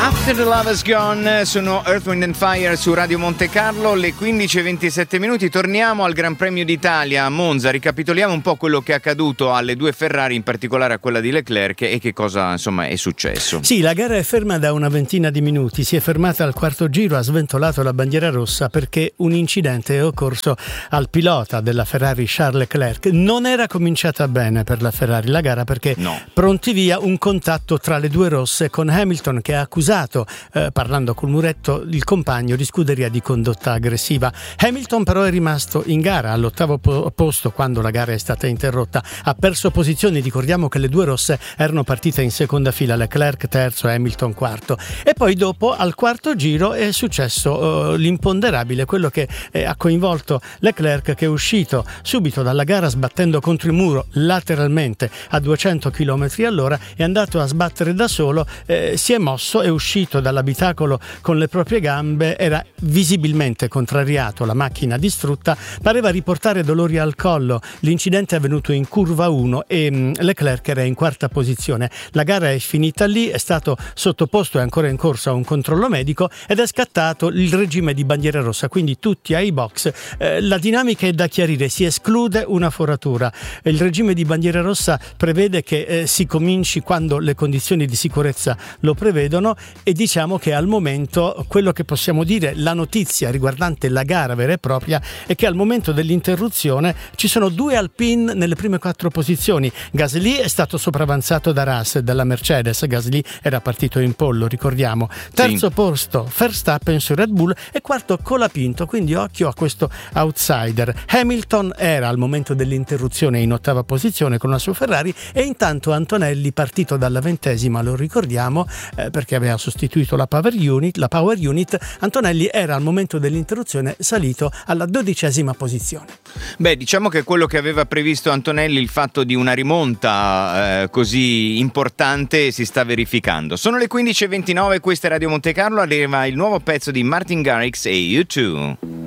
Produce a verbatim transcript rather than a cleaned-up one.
After the Love Has Gone sono Earth, Wind and Fire su Radio Monte Carlo, le quindici e ventisette minuti. Torniamo al Gran Premio d'Italia a Monza, ricapitoliamo un po' quello che è accaduto alle due Ferrari, in particolare a quella di Leclerc, e che cosa insomma è successo. Sì, la gara è ferma da una ventina di minuti, si è fermata al quarto giro, ha sventolato la bandiera rossa perché un incidente è occorso al pilota della Ferrari Charles Leclerc. Non era cominciata bene per la Ferrari la gara perché no. pronti via un contatto tra le due rosse con Hamilton che ha accusato Eh, parlando col muretto il compagno di scuderia di condotta aggressiva. Hamilton però è rimasto in gara all'ottavo po- posto quando la gara è stata interrotta, ha perso posizioni, ricordiamo che le due rosse erano partite in seconda fila, Leclerc terzo e Hamilton quarto, e poi dopo al quarto giro è successo eh, l'imponderabile, quello che eh, ha coinvolto Leclerc, che è uscito subito dalla gara sbattendo contro il muro lateralmente a duecento chilometri all'ora, è andato a sbattere da solo, eh, si è mosso, è uscito dall'abitacolo con le proprie gambe, era visibilmente contrariato, la macchina distrutta, pareva riportare dolori al collo. L'incidente è avvenuto in curva uno e mh, Leclerc era in quarta posizione. La gara è finita lì, è stato sottoposto, è ancora in corsa a un controllo medico ed è scattato il regime di bandiera rossa, quindi tutti ai box. Eh, la dinamica è da chiarire, si esclude una foratura. Il regime di bandiera rossa prevede che eh, si cominci quando le condizioni di sicurezza lo prevedono, e diciamo che al momento quello che possiamo dire, la notizia riguardante la gara vera e propria, è che al momento dell'interruzione ci sono due Alpine nelle prime quattro posizioni. Gasly è stato sopravanzato da Russell della Mercedes, Gasly era partito in pollo, ricordiamo. Terzo sì. posto Verstappen su Red Bull e quarto Colapinto, quindi occhio a questo outsider. Hamilton era al momento dell'interruzione in ottava posizione con la sua Ferrari, e intanto Antonelli, partito dalla ventesima, lo ricordiamo, eh, perché aveva sostituito la power unit, la power unit, Antonelli era al momento dell'interruzione salito alla dodicesima posizione. Beh, diciamo che quello che aveva previsto Antonelli, il fatto di una rimonta eh, così importante, si sta verificando. Sono le quindici e ventinove, questa è Radio Monte Carlo, arriva il nuovo pezzo di Martin Garrix e U due.